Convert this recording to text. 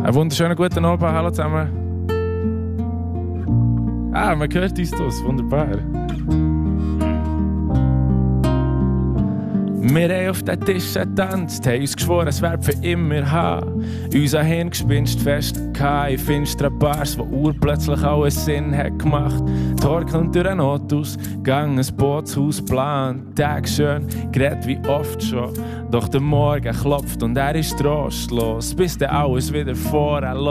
Einen wunderschönen guten Abend, hallo zusammen. Man hört uns das, wunderbar. Wir haben auf den Tisch getanzt, haben uns geschworen, es wird für immer haben. Unser Hirngespinst fest in finsteren Bars, wo urplötzlich alles Sinn hat gemacht. Torkeln durch ein Autos, gang ein Bootshaus plan. Tag schön, gerät wie oft schon. Doch der Morgen klopft und ist trostlos, bis dann alles wieder vorher